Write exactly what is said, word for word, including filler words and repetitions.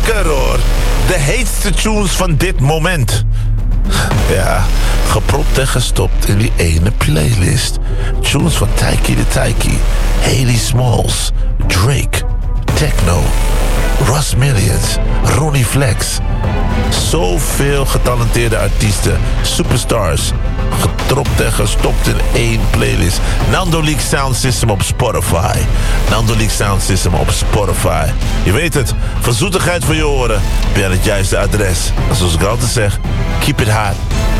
Lekker hoor. De heetste tunes van dit moment. Ja, gepropt en gestopt in die ene playlist. Tunes van Taiki de Taiki, Haley Smalls, Drake, Techno, Russ Millions, Ronnie Flex. Zoveel getalenteerde artiesten, superstars. Getropt en gestopt in één playlist. Nando League Sound System op Spotify. Nando League Sound System op Spotify. Je weet het, van zoetigheid voor je oren ben je aan het juiste adres. En zoals ik altijd zeg, keep it hot.